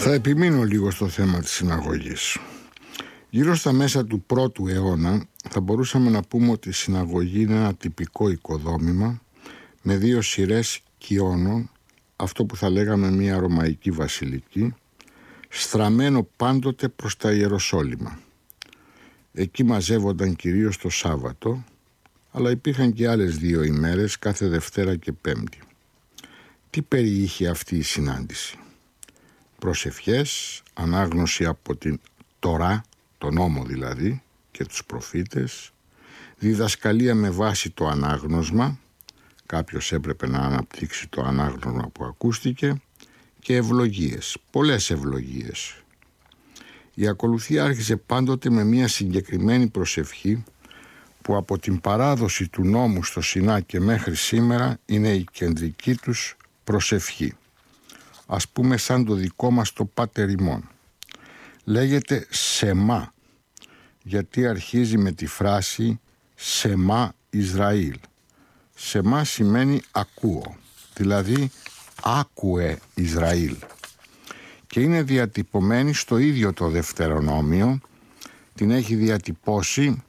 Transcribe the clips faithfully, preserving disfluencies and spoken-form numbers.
Θα επιμείνω λίγο στο θέμα της συναγωγής. Γύρω στα μέσα του πρώτου αιώνα θα μπορούσαμε να πούμε ότι η συναγωγή είναι ένα τυπικό οικοδόμημα με δύο σειρές κοιώνων, αυτό που θα λέγαμε μια ρωμαϊκή βασιλική, στραμμένο πάντοτε προς τα Ιεροσόλυμα. Εκεί μαζεύονταν κυρίως το Σάββατο, αλλά υπήρχαν και άλλες δύο ημέρες κάθε Δευτέρα και Πέμπτη. Τι περιείχε αυτή η συνάντηση? Προσευχές, ανάγνωση από την Τορά, τον νόμο δηλαδή, και τους προφήτες, διδασκαλία με βάση το ανάγνωσμα, κάποιος έπρεπε να αναπτύξει το ανάγνωσμα που ακούστηκε, και ευλογίες, πολλές ευλογίες. Η ακολουθία άρχισε πάντοτε με μια συγκεκριμένη προσευχή που από την παράδοση του νόμου στο Σινά και μέχρι σήμερα είναι η κεντρική τους προσευχή. Ας πούμε σαν το δικό μας το Πάτερ ημών. Λέγεται Σεμά, γιατί αρχίζει με τη φράση Σεμά Ισραήλ. Σεμά σημαίνει ακούω, δηλαδή άκουε Ισραήλ. Και είναι διατυπωμένη στο ίδιο το Δευτερονόμιο, την έχει διατυπώσει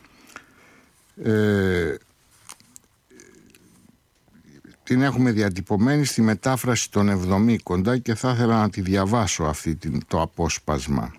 ε, την έχουμε διατυπωμένη στη μετάφραση των Εβδομήκοντα και θα ήθελα να τη διαβάσω αυτή την, το απόσπασμα.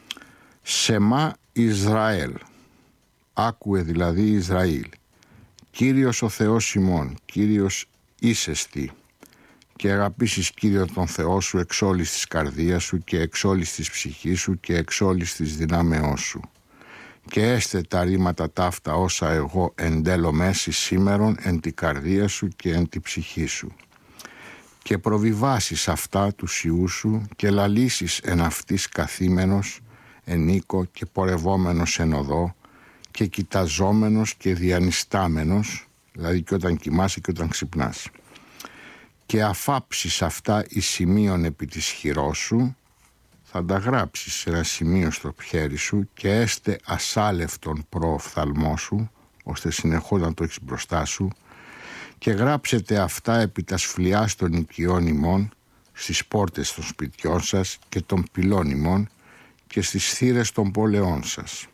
Σεμά Ισραήλ, άκουε δηλαδή Ισραήλ, Κύριος ο Θεός ημών, Κύριος είσεστη, και αγαπήσεις Κύριο τον Θεό σου εξ όλης της καρδίας σου και εξ όλης της ψυχής σου και εξ όλης της δυνάμεώς σου. Και έστε τα ρήματα ταύτα όσα εγώ εντέλω μέση σήμερον εν τη καρδία σου και εν τη ψυχή σου. Και προβιβάσεις αυτά του Υιού σου και λαλήσεις εν αυτής καθήμενος, εν οίκο και πορευόμενος εν οδό και κοιταζόμενος και διανυστάμενος, δηλαδή και όταν κοιμάσαι και όταν ξυπνάς. Και αφάψεις αυτά εις σημείων επί της χειρός σου, θα τα γράψεις σε ένα σημείο στο χέρι σου και έστε ασάλευτον προοφθαλμό σου, ώστε συνεχώς να το έχεις μπροστά σου, και γράψετε αυτά επί τας φλιάς των οικειών ημών, στις πόρτες των σπιτιών σας και των πυλών ημών και στις θύρες των πόλεών σας.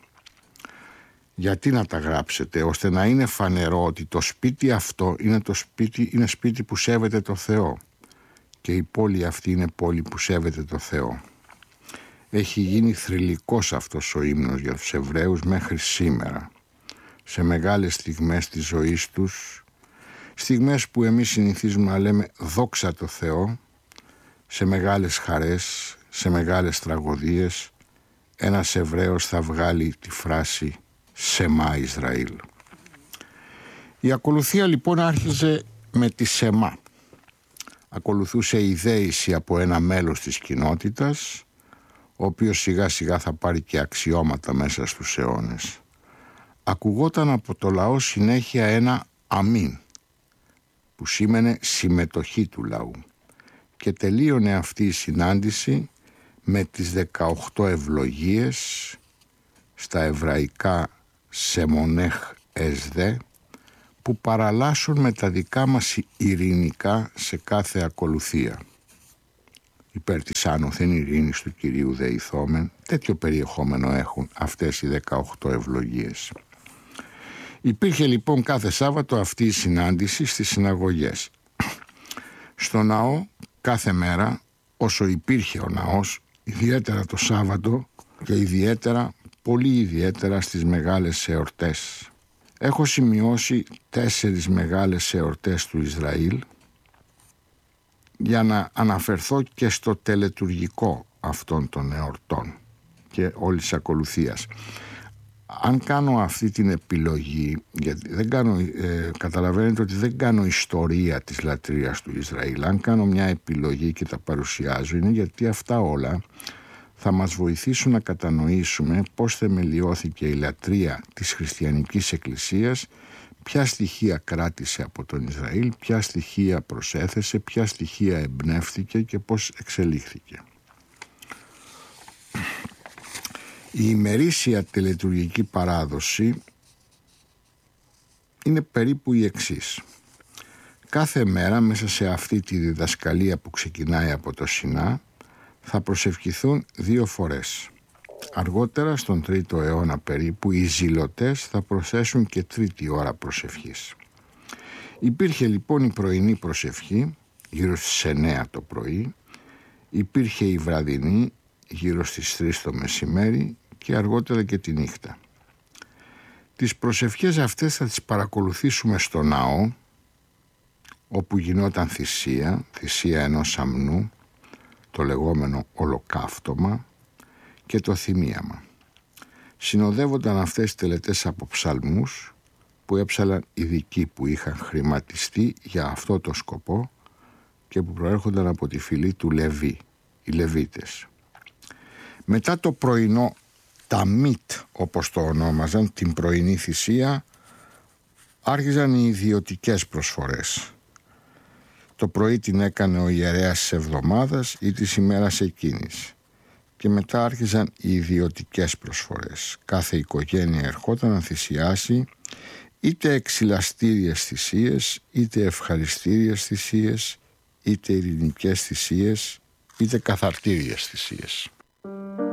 Γιατί να τα γράψετε? Ώστε να είναι φανερό ότι το σπίτι αυτό είναι, το σπίτι, είναι σπίτι που σέβεται το Θεό και η πόλη αυτή είναι πόλη που σέβεται το Θεό. Έχει γίνει θρυλικός αυτός ο ύμνος για τους Εβραίους μέχρι σήμερα. Σε μεγάλες στιγμές της ζωής τους, στιγμές που εμείς συνηθίζουμε να λέμε δόξα τω Θεώ, σε μεγάλες χαρές, σε μεγάλες τραγωδίες, ένας Εβραίος θα βγάλει τη φράση Σεμά Ισραήλ. Η ακολουθία λοιπόν άρχιζε με τη Σεμά. Ακολουθούσε η δέηση από ένα μέλος της κοινότητας, ο οποίος σιγά σιγά θα πάρει και αξιώματα μέσα στους αιώνες. Ακουγόταν από το λαό συνέχεια ένα αμήν, που σήμαινε συμμετοχή του λαού, και τελείωνε αυτή η συνάντηση με τις δεκαοκτώ ευλογίες, στα εβραϊκά σεμονέχ εσδέ, που παραλλάσσουν με τα δικά μας ειρηνικά σε κάθε ακολουθία. Υπέρ της άνωθεν ειρήνης του Κυρίου δεηθόμεν, τέτοιο περιεχόμενο έχουν αυτές οι δεκαοκτώ ευλογίες. Υπήρχε λοιπόν κάθε Σάββατο αυτή η συνάντηση στις συναγωγές. Στο ναό κάθε μέρα, όσο υπήρχε ο ναός, ιδιαίτερα το Σάββατο και ιδιαίτερα, πολύ ιδιαίτερα στις μεγάλες εορτές. Έχω σημειώσει τέσσερις μεγάλες εορτές του Ισραήλ για να αναφερθώ και στο τελετουργικό αυτών των εορτών και όλης της ακολουθίας. Αν κάνω αυτή την επιλογή, γιατί δεν κάνω, ε, καταλαβαίνετε ότι δεν κάνω ιστορία της λατρείας του Ισραήλ. Αν κάνω μια επιλογή και τα παρουσιάζω, είναι γιατί αυτά όλα θα μας βοηθήσουν να κατανοήσουμε πώς θεμελιώθηκε η λατρεία της χριστιανικής εκκλησίας, ποια στοιχεία κράτησε από τον Ισραήλ, ποια στοιχεία προσέθεσε, ποια στοιχεία εμπνεύστηκε και πώς εξελίχθηκε. Η ημερήσια τελετουργική παράδοση είναι περίπου η εξής. Κάθε μέρα μέσα σε αυτή τη διδασκαλία που ξεκινάει από το Σινά θα προσευχηθούν δύο φορές. Αργότερα, στον τρίτο αιώνα περίπου, οι ζηλωτές θα προσθέσουν και τρίτη ώρα προσευχής. Υπήρχε λοιπόν η πρωινή προσευχή, γύρω στις εννέα το πρωί, υπήρχε η βραδινή, γύρω στις τρεις το μεσημέρι και αργότερα και τη νύχτα. Τις προσευχές αυτές θα τις παρακολουθήσουμε στο ναό, όπου γινόταν θυσία, θυσία ενός αμνού, το λεγόμενο ολοκαύτωμα και το θυμίαμα. Συνοδεύονταν αυτές τις τελετές από ψαλμούς που έψαλαν ειδικοί που είχαν χρηματιστεί για αυτό το σκοπό και που προέρχονταν από τη φυλή του Λεβί, οι Λεβίτες. Μετά το πρωινό ταμίτ, όπως το ονόμαζαν, την πρωινή θυσία, άρχιζαν οι ιδιωτικές προσφορές. Το πρωί την έκανε ο ιερέας της εβδομάδας ή της ημέρας εκείνης και μετά άρχιζαν οι ιδιωτικές προσφορές. Κάθε οικογένεια ερχόταν να θυσιάσει είτε εξυλαστήριες θυσίες, είτε ευχαριστήριες θυσίες, είτε ειρηνικές θυσίες, είτε καθαρτήριες θυσίες.